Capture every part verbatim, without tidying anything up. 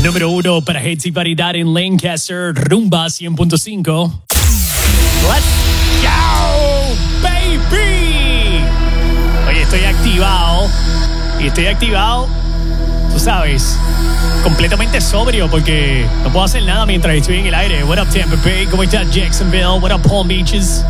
Número uno para hits y variedad en Lancaster, Rumba cien punto cinco. Let's go, baby. Oye, estoy activado. Y estoy activado, tú sabes, completamente sobrio porque no puedo hacer nada mientras estoy en el aire. What up, Tampa Bay? ¿Cómo está Jacksonville? What up, Palm Beaches?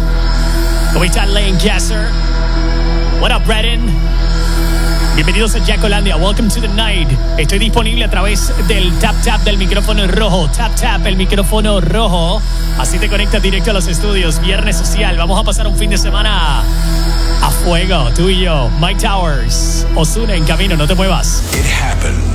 ¿Cómo está Lancaster? What up, Redden? Bienvenidos a Jackolandia. Welcome to the night. Estoy disponible a través del tap tap del micrófono rojo. Tap tap el micrófono rojo. Así te conectas directo a los estudios. Viernes social. Vamos a pasar un fin de semana a fuego. Tú y yo. Mike Towers. Ozuna en camino. No te muevas. It happened.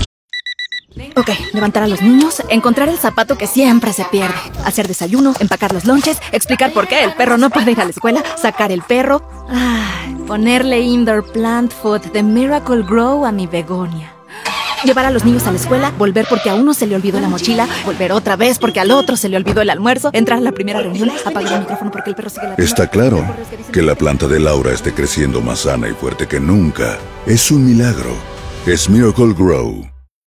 Ok, levantar a los niños, encontrar el zapato que siempre se pierde, hacer desayuno, empacar los lonches, explicar por qué el perro no puede ir a la escuela, sacar el perro, ay, ponerle indoor plant food de Miracle Grow a mi begonia. Llevar a los niños a la escuela, volver porque a uno se le olvidó la mochila, volver otra vez porque al otro se le olvidó el almuerzo, entrar a la primera reunión, apagar el micrófono porque el perro sigue la... Está claro que la planta de Laura esté creciendo más sana y fuerte que nunca. Es un milagro. Es Miracle Grow.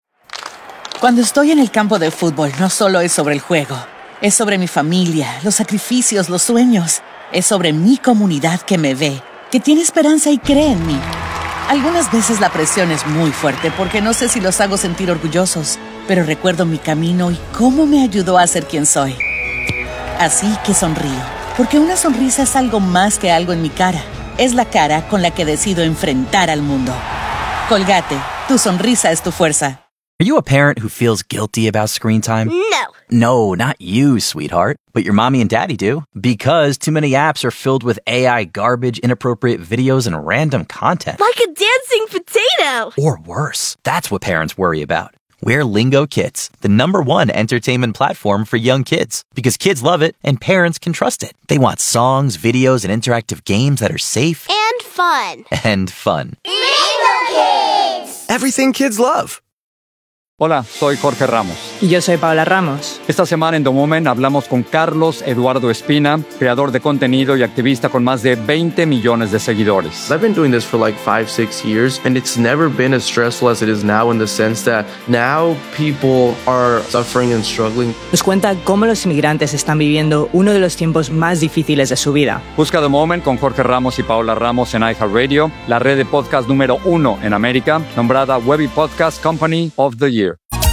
Cuando estoy en el campo de fútbol, no solo es sobre el juego. Es sobre mi familia, los sacrificios, los sueños. Es sobre mi comunidad que me ve, que tiene esperanza y cree en mí. Algunas veces la presión es muy fuerte porque no sé si los hago sentir orgullosos, pero recuerdo mi camino y cómo me ayudó a ser quien soy. Así que sonrío, porque una sonrisa es algo más que algo en mi cara. Es la cara con la que decido enfrentar al mundo. Colgate, tu sonrisa es tu fuerza. Are you a parent who feels guilty about screen time? No. No, not you, sweetheart. But your mommy and daddy do. Because too many apps are filled with A I garbage, inappropriate videos, and random content. Like a dancing potato. Or worse. That's what parents worry about. We're Lingo Kids, the number one entertainment platform for young kids. Because kids love it and parents can trust it. They want songs, videos, and interactive games that are safe. And fun. And fun. Lingo Kids. Everything kids love. Hola, soy Jorge Ramos. Y yo soy Paola Ramos. Esta semana en The Moment hablamos con Carlos Eduardo Espina, creador de contenido y activista con más de veinte millones de seguidores. I've been doing this for like five, six years, and it's never been as stressful as it is now in the sense that now people are suffering and struggling. Nos cuenta cómo los inmigrantes están viviendo uno de los tiempos más difíciles de su vida. Busca The Moment con Jorge Ramos y Paola Ramos en iHeartRadio, la red de podcast número uno en América, nombrada Webby Podcast Company of the Year.